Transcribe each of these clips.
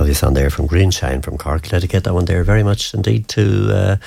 obvious on there from Greenshine from Cork. Dedicate that one there very much indeed to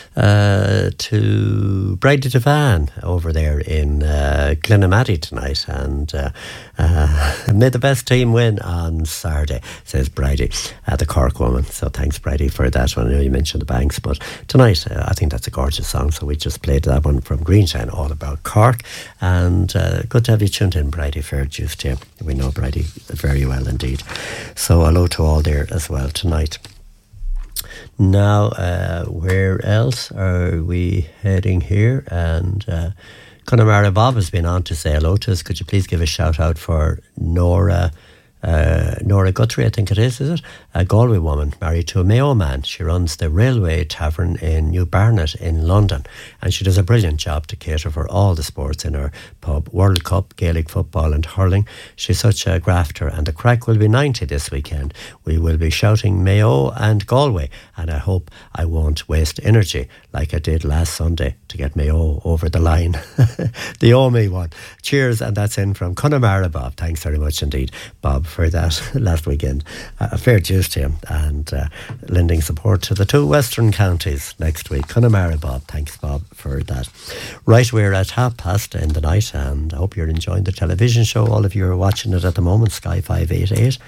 Bridie Devan over there in Glenamaddy tonight, and may the best team win on Saturday, says Bridie, the Cork woman. So thanks, Bridie, for that one. I know you mentioned the Banks, but tonight I think that's a gorgeous song, so we just played that one from Greenshine, all about Cork. And good to have you tuned in, Bridie. Fair dues to you. We know Bridie very well indeed. So hello to all there as well tonight. Now, where else are we heading here? And Connemara Bob has been on to say hello to us. Could you please give a shout out for Nora Guthrie, I think it is it? A Galway woman married to a Mayo man. She runs the Railway Tavern in New Barnet in London, and she does a brilliant job to cater for all the sports in her pub. World Cup, Gaelic football and hurling. She's such a grafter, and the crack will be 90 this weekend. We will be shouting Mayo and Galway, and I hope I won't waste energy like I did last Sunday to get Mayo over the line. The Omi one. Cheers, and that's in from Connemara Bob. Thanks very much indeed, Bob, for that last weekend. Fair dues to him, and lending support to the two western counties next week. Connemara Bob, thanks Bob for that. Right, we're at past in the night, and I hope you're enjoying the television show. All of you are watching it at the moment, Sky 588.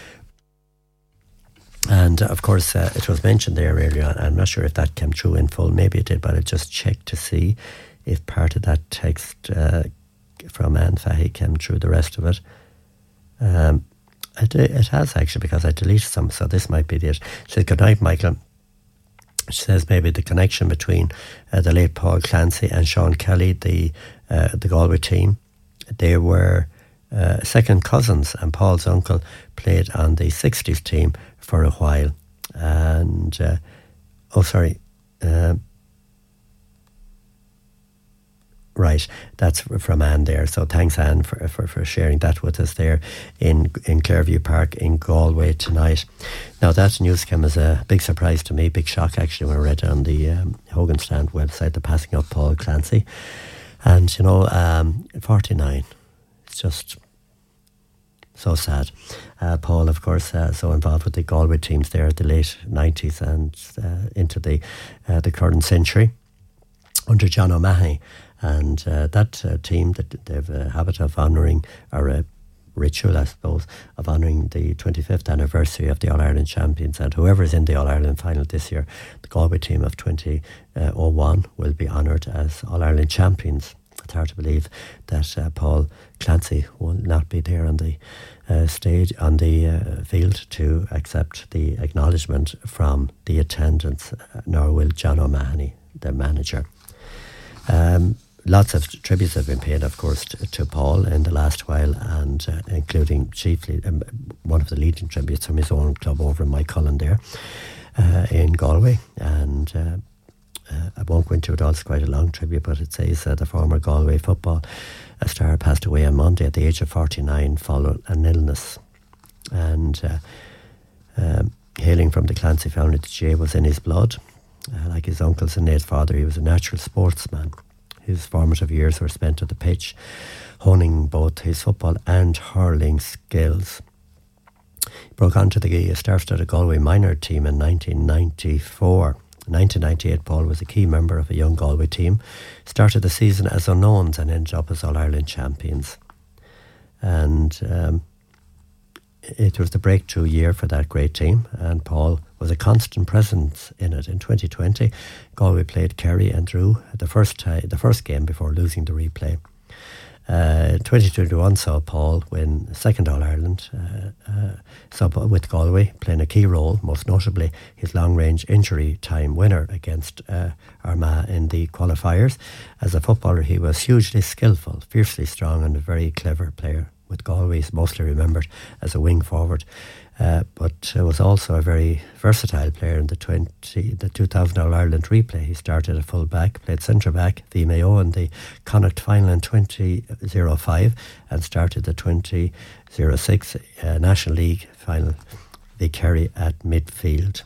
And of course it was mentioned there earlier on. I'm not sure if that came through in full, maybe it did, but I just checked to see if part of that text from Anne Fahey came through, the rest of it. It has actually, because I deleted some, so this might be it. She says, good night, Michael. She says maybe the connection between the late Paul Clancy and Sean Kelly, the Galway team. They were second cousins, and Paul's uncle played on the 60s team for a while. And, right, that's from Anne there. So thanks, Anne, for sharing that with us there in Clairview Park in Galway tonight. Now, that news came as a big surprise to me, big shock actually, when I read on the Hogan Stand website the passing of Paul Clancy. And, 49, it's just so sad. Paul, of course, so involved with the Galway teams there at the late 90s and into the current century under John O'Mahony. And that team, that they've a habit of honouring, or a ritual, I suppose, of honouring the 25th anniversary of the All-Ireland champions. And whoever's in the All-Ireland final this year, the Galway team of 2001 will be honoured as All-Ireland champions. It's hard to believe that Paul Clancy will not be there on the stage, on the field, to accept the acknowledgement from the attendants, nor will John O'Mahony, the manager. Lots of tributes have been paid, of course, to Paul in the last while, and including chiefly one of the leading tributes from his own club over in Mycullen there in Galway. And I won't go into it all, it's quite a long tribute, but it says the former Galway football star passed away on Monday at the age of 49 following an illness. And hailing from the Clancy family, the J was in his blood. Like his uncles and late father, he was a natural sportsman. His formative years were spent at the pitch, honing both his football and hurling skills. He broke onto the star-studded Galway minor team in 1994. In 1998, Paul was a key member of a young Galway team, started the season as unknowns and ended up as All-Ireland champions. And it was the breakthrough year for that great team, and Paul was a constant presence in it. In 2020, Galway played Kerry and drew the first game before losing the replay. 2021 saw Paul win second All-Ireland with Galway, playing a key role, most notably his long-range injury time winner against Armagh in the qualifiers. As a footballer, he was hugely skillful, fiercely strong, and a very clever player. With Galway, he's mostly remembered as a wing forward, but was also a very versatile player in the 2000 All-Ireland replay. He started at full back, played centre back, the Mayo in the Connacht final in 2005, and started the 2006 National League final, the Kerry at midfield.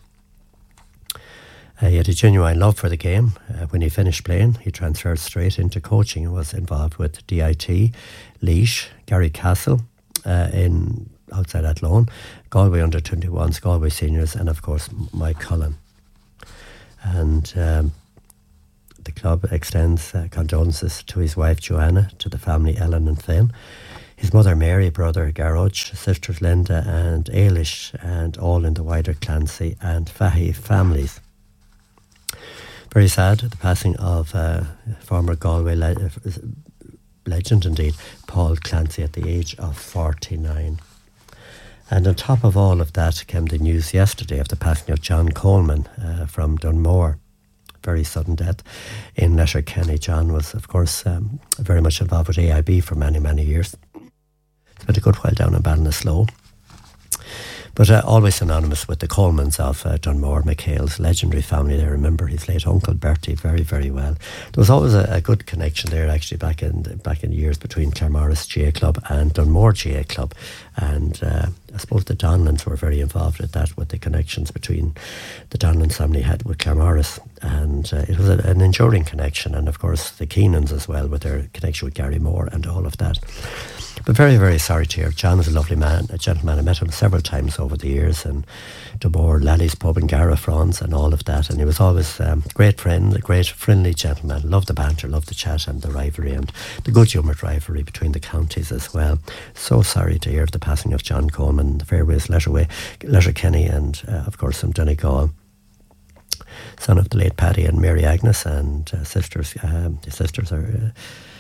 He had a genuine love for the game. When he finished playing, he transferred straight into coaching and was involved with DIT, Laois, Gary Castle in outside Athlone, Galway under-21s, Galway seniors, and of course Mike Cullen. And the club extends condolences to his wife Joanna, to the family Ellen and Finn, his mother Mary, brother Garroch, sisters Linda and Ailish, and all in the wider Clancy and Fahey families. Very sad, the passing of former Galway legend indeed, Paul Clancy, at the age of 49. And on top of all of that came the news yesterday of the passing of John Coleman from Dunmore. Very sudden death in Letterkenny. John was, of course, very much involved with AIB for many, many years. Spent a good while down in Ballinasloe. But always synonymous with the Colemans of Dunmore, McHale's legendary family. They remember his late uncle Bertie very, very well. There was always a good connection there, actually, back in years between Claremorris GA Club and Dunmore GA Club. And I suppose the Donlans were very involved with that, with the connections between the Donlan family had with Claremorris. And it was an enduring connection. And of course the Keenans as well, with their connection with Gary Moore and all of that. But very, very sorry to hear. John was a lovely man, a gentleman. I met him several times over the years, and Dunmore, Lally's Pub and Garafrons and all of that. And he was always a great friend, a great friendly gentleman. Loved the banter, loved the chat and the rivalry, and the good humoured rivalry between the counties as well. So sorry to hear the passing of John Coleman, the Fairways, Letterkenny, and of course from Donegal. Son of the late Paddy and Mary Agnes, and sisters. The sisters are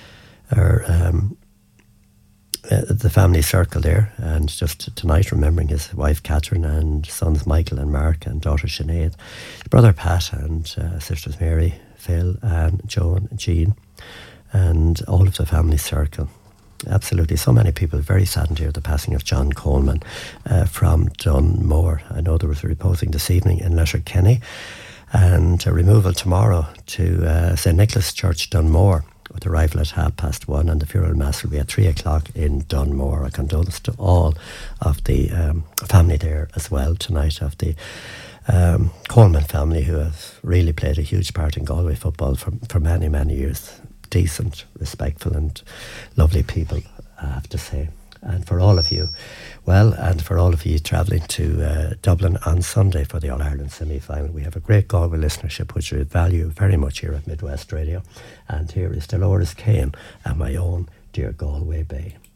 the family circle there, and just tonight remembering his wife Catherine and sons Michael and Mark and daughter Sinead, his brother Pat and sisters Mary, Phil and Joan and Jean, and all of the family circle. Absolutely, so many people very saddened to hear the passing of John Coleman from Dunmore. I know there was a reposing this evening in Letterkenny, and a removal tomorrow to St Nicholas Church, Dunmore, with arrival at 1:30, and the funeral mass will be at 3:00 in Dunmore. A condolence to all of the family there as well tonight, of the Coleman family, who have really played a huge part in Galway football for many, many years. Decent, respectful and lovely people, I have to say. And for all of you, and for all of you travelling to Dublin on Sunday for the All-Ireland semi-final, we have a great Galway listenership, which we value very much here at Midwest Radio. And here is Dolores Kane and My Own Dear Galway Bay.